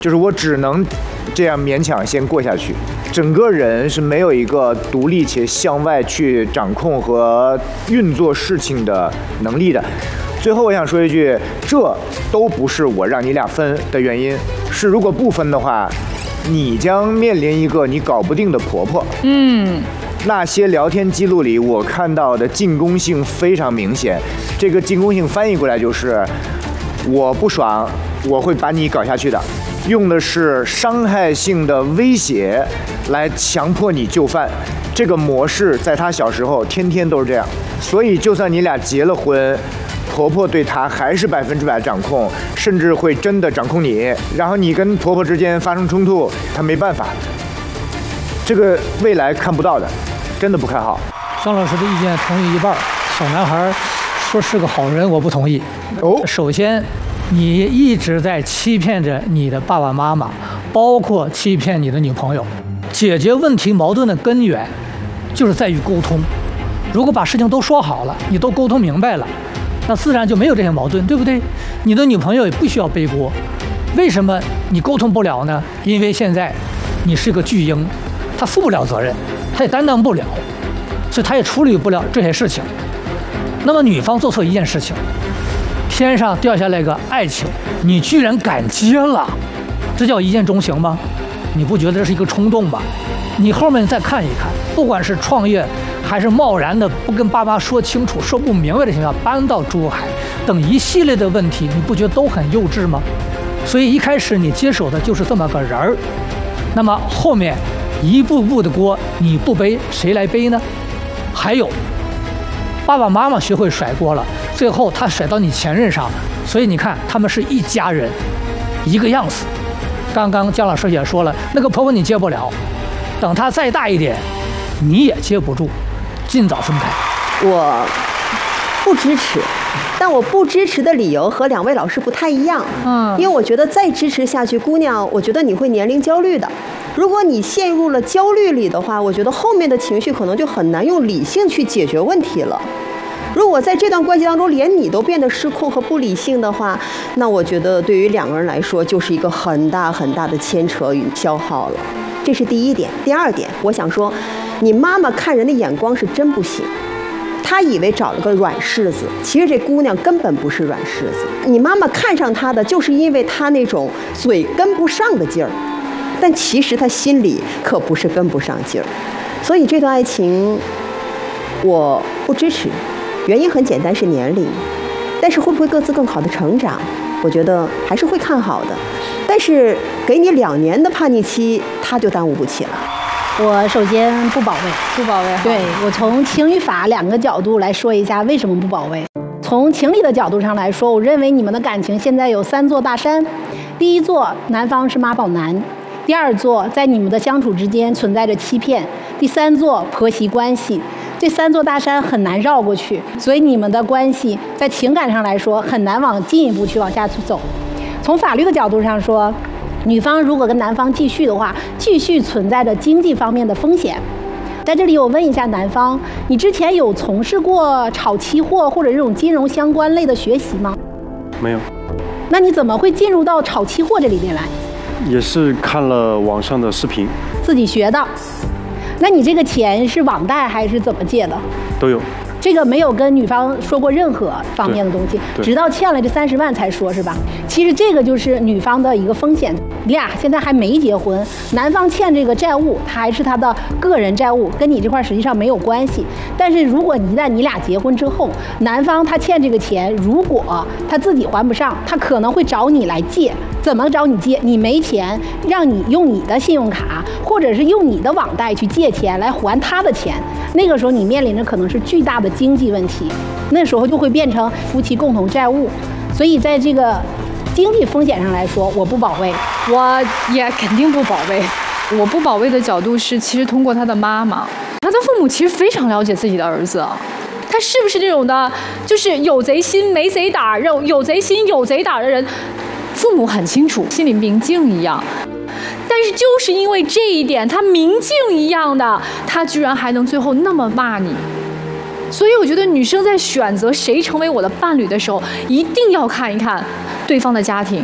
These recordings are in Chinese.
就是我只能这样勉强先过下去，整个人是没有一个独立且向外去掌控和运作事情的能力的。最后我想说一句，这都不是我让你俩分的原因，是如果不分的话，你将面临一个你搞不定的婆婆。那些聊天记录里我看到的进攻性非常明显，这个进攻性翻译过来就是我不爽，我会把你搞下去的，用的是伤害性的威胁来强迫你就范。这个模式在她小时候天天都是这样，所以就算你俩结了婚，婆婆对她还是100%掌控，甚至会真的掌控你，然后你跟婆婆之间发生冲突，她没办法。这个未来看不到的，真的不看好。 张老师的意见同意一半，小男孩说是个好人，我不同意。首先，你一直在欺骗着你的爸爸妈妈，包括欺骗你的女朋友。解决问题矛盾的根源，就是在于沟通。如果把事情都说好了，你都沟通明白了，那自然就没有这些矛盾，对不对？你的女朋友也不需要背锅。为什么你沟通不了呢？因为现在你是个巨婴，她负不了责任，她也担当不了，所以她也处理不了这些事情。那么女方做错一件事情，天上掉下来个爱情，你居然敢接了，这叫一见钟情吗？你不觉得这是一个冲动吗？你后面再看一看，不管是创业还是贸然的不跟爸妈说清楚、说不明白的情况下搬到珠海等一系列的问题，你不觉得都很幼稚吗？所以一开始你接手的就是这么个人儿，那么后面一步步的锅你不背谁来背呢？还有爸爸妈妈学会甩锅了，最后他甩到你前任上，所以你看他们是一家人，一个样子。刚刚姜老师也说了，那个婆婆你接不了，等她再大一点，你也接不住，尽早分开。 我不支持，但我不支持的理由和两位老师不太一样。因为我觉得再支持下去，姑娘，我觉得你会年龄焦虑的。如果你陷入了焦虑里的话，我觉得后面的情绪可能就很难用理性去解决问题了。如果在这段关系当中连你都变得失控和不理性的话，那我觉得对于两个人来说就是一个很大很大的牵扯与消耗了。这是第一点。第二点，我想说，你妈妈看人的眼光是真不行。她以为找了个软柿子，其实这姑娘根本不是软柿子。你妈妈看上她的，就是因为她那种嘴跟不上的劲儿，但其实她心里可不是跟不上劲儿。所以这段爱情，我不支持。原因很简单，是年龄，但是会不会各自更好的成长，我觉得还是会看好的。但是给你2年的叛逆期，他就耽误不起了。 我首先不保卫，不保卫。对，我从情与法2个角度来说一下为什么不保卫。从情理的角度上来说，我认为你们的感情现在有3座大山。第一座，男方是妈宝男；第2座，在你们的相处之间存在着欺骗；第3座，婆媳关系。这3座大山很难绕过去，所以你们的关系在情感上来说很难进一步去往下去走。从法律的角度上说，女方如果跟男方继续的话，继续存在着经济方面的风险。在这里我问一下男方，你之前有从事过炒期货或者这种金融相关类的学习吗？ 没有。 那你怎么会进入到炒期货这里面来？ 也是看了网上的视频， 自己学的。那你这个钱是网贷还是怎么借的？ 都有。 这个没有跟女方说过任何方面的东西，直到欠了这30万才说，是吧？其实这个就是女方的一个风险。你俩现在还没结婚，男方欠这个债务，他还是他的个人债务，跟你这块实际上没有关系。但是如果一旦你俩结婚之后，男方他欠这个钱，如果他自己还不上，他可能会找你来借。怎么找你借？你没钱，让你用你的信用卡，或者是用你的网贷去借钱来还他的钱。那个时候你面临着可能是巨大的经济问题，那时候就会变成夫妻共同债务。所以在这个经济风险上来说，我不保卫。 我也肯定不保卫。我不保卫的角度是，其实通过他的妈妈，他的父母其实非常了解自己的儿子。他是不是这种的，就是有贼心没贼胆，有贼心有贼胆的人，父母很清楚，心里明镜一样。但是就是因为这一点，他明镜一样的，他居然还能最后那么骂你。所以我觉得女生在选择谁成为我的伴侣的时候，一定要看一看对方的家庭，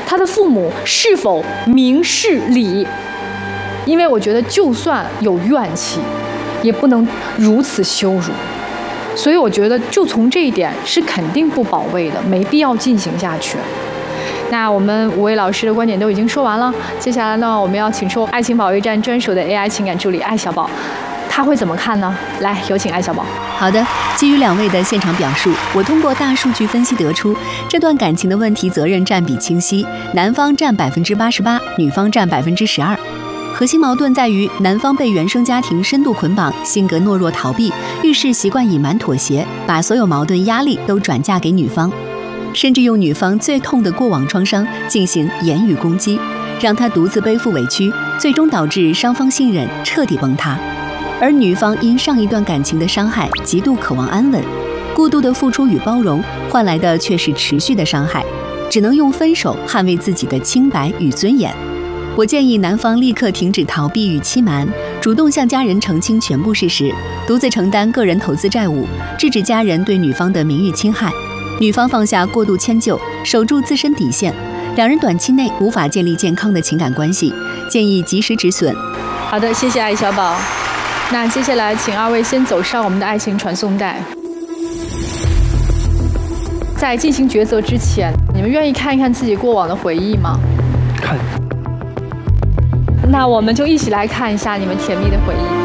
他的父母是否明事理。因为我觉得就算有怨气，也不能如此羞辱。所以我觉得就从这一点是肯定不保卫的，没必要进行下去。那我们5位老师的观点都已经说完了，接下来呢，我们要请出爱情保卫战专属的 AI 情感助理艾小宝，他会怎么看呢？来，有请艾小宝。 好的，基于2位的现场表述，我通过大数据分析得出，这段感情的问题责任占比清晰，男方占88%，女方占12%。核心矛盾在于，男方被原生家庭深度捆绑，性格懦弱逃避，遇事习惯隐瞒妥协，把所有矛盾压力都转嫁给女方，甚至用女方最痛的过往创伤进行言语攻击，让她独自背负委屈，最终导致双方信任彻底崩塌。而女方因上一段感情的伤害，极度渴望安稳，过度的付出与包容换来的却是持续的伤害，只能用分手捍卫自己的清白与尊严。我建议男方立刻停止逃避与欺瞒，主动向家人澄清全部事实，独自承担个人投资债务，制止家人对女方的名誉侵害。女方放下过度迁就，守住自身底线，两人短期内无法建立健康的情感关系，建议及时止损。 好的，谢谢艾小宝。那接下来请2位先走上我们的爱情传送带。在进行抉择之前，你们愿意看一看自己过往的回忆吗？ 看。 那我们就一起来看一下你们甜蜜的回忆。